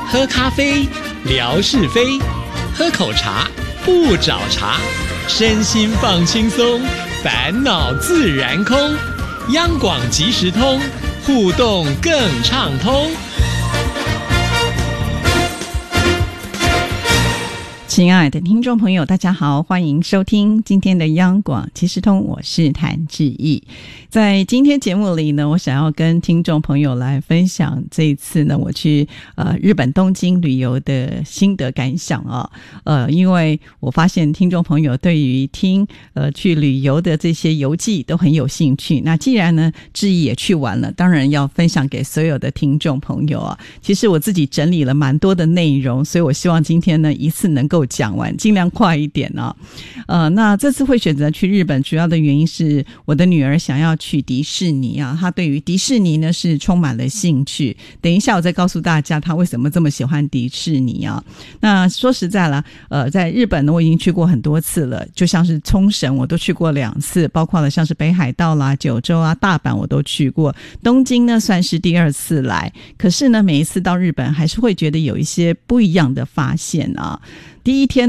喝咖啡，聊是非；喝口茶，不找茬。身心放轻松，烦恼自然空。央广即时通，互动更畅通。 亲爱的听众朋友，大家好，欢迎收听今天的央广即时通，我是谭志毅。在今天节目里呢，我想要跟听众朋友来分享这一次呢我去日本东京旅游的心得感想啊。因为我发现听众朋友对于听去旅游的这些游记都很有兴趣。那既然呢志毅也去完了，当然要分享给所有的听众朋友啊。其实我自己整理了蛮多的内容，所以我希望今天呢一次能够讲完，尽量快一点啊。那这次会选择去日本，主要的原因是我的女儿想要去迪士尼啊，她对于迪士尼呢是充满了兴趣。等一下我再告诉大家她为什么这么喜欢迪士尼啊。那说实在了，在日本呢我已经去过很多次了，就像是冲绳我都去过2次，包括了像是北海道啦、九州啊、大阪我都去过，东京呢算是第2次来。可是呢每一次到日本还是会觉得有一些不一样的发现啊。第一天